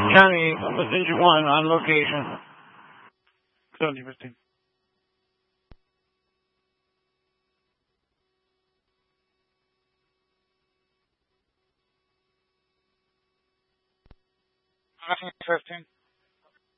County, Messenger 1 on location. 7015. Nothing 15.